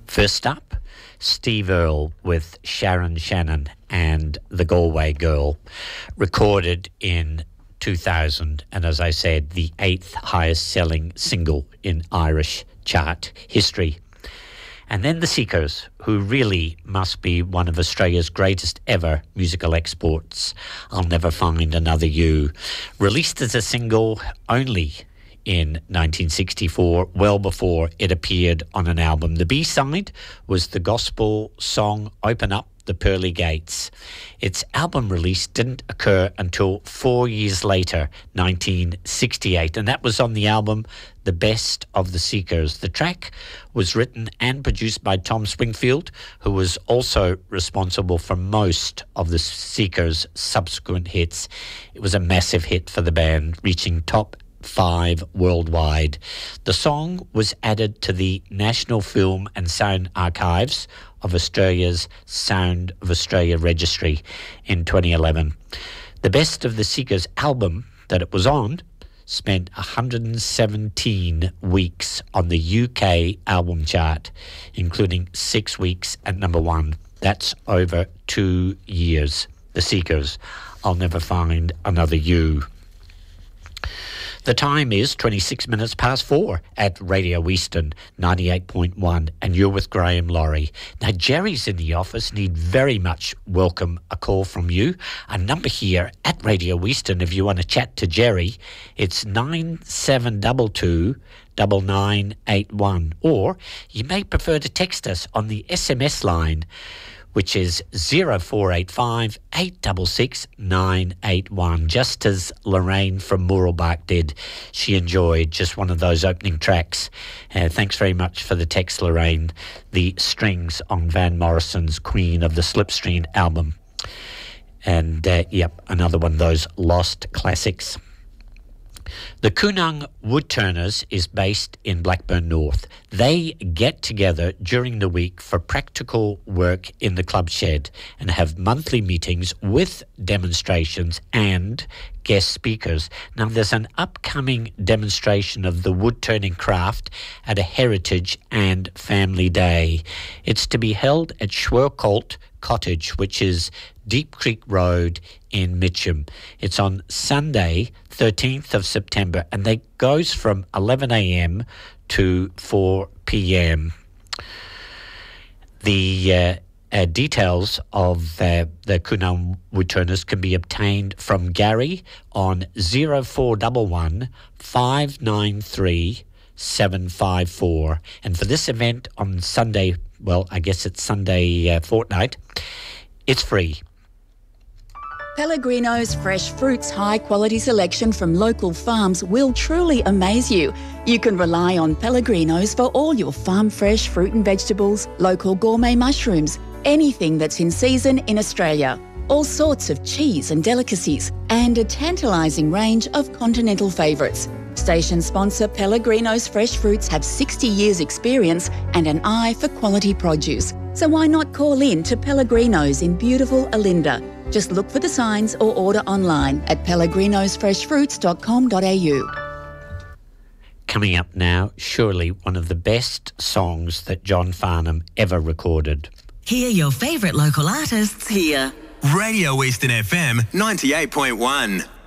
First up, Steve Earle with Sharon Shannon and The Galway Girl, recorded in 2000, and as I said, the 8th highest selling single in Irish chart history. And then the Seekers, who really must be one of Australia's greatest ever musical exports, I'll Never Find Another You, released as a single only in 1964, well before it appeared on an album. The B-side was the gospel song Open Up the Pearly Gates. Its album release didn't occur until 4 years later, 1968, and that was on the album The Best of the Seekers. The track was written and produced by Tom Springfield, who was also responsible for most of the Seekers' subsequent hits. It was a massive hit for the band, reaching top 5 worldwide. The song was added to the National Film and Sound Archives of Australia's Sound of Australia Registry in 2011. The Best of the Seekers album that it was on spent 117 weeks on the UK album chart, including 6 weeks at number 1. That's over 2 years. The Seekers, I'll Never Find Another You. The time is 26 minutes past 4 at Radio Eastern 98.1, and you're with Graham Laurie. Now, Jerry's in the office, and he'd very much welcome a call from you. A number here at Radio Eastern, if you want to chat to Jerry, it's 9722 9981, or you may prefer to text us on the SMS line, which is 0485 866 981, just as Lorraine from Mooralbark did. She enjoyed just one of those opening tracks. Thanks very much for the text, Lorraine. The strings on Van Morrison's Queen of the Slipstream album. And, another one of those lost classics. The Coonung Woodturners is based in Blackburn North. They get together during the week for practical work in the club shed and have monthly meetings with demonstrations and guest speakers. Now, there's an upcoming demonstration of the wood-turning craft at a Heritage and Family Day. It's to be held at Schwercolt Cottage, which is Deep Creek Road in Mitcham. It's on Sunday, 13th of September, and they goes from 11 a.m. to 4 p.m. The details of the Coonung Woodturners can be obtained from Gary on 0411 593 754. And for this event on Sunday, well, I guess it's Sunday fortnight, it's free. Pellegrino's fresh fruits high-quality selection from local farms will truly amaze you. You can rely on Pellegrino's for all your farm-fresh fruit and vegetables, local gourmet mushrooms, anything that's in season in Australia. All sorts of cheese and delicacies, and a tantalising range of continental favourites. Station sponsor Pellegrino's Fresh Fruits have 60 years experience and an eye for quality produce. So why not call in to Pellegrino's in beautiful Olinda? Just look for the signs or order online at pellegrinosfreshfruits.com.au. Coming up now, surely one of the best songs that John Farnham ever recorded. Hear your favourite local artists here. Radio Eastern FM 98.1.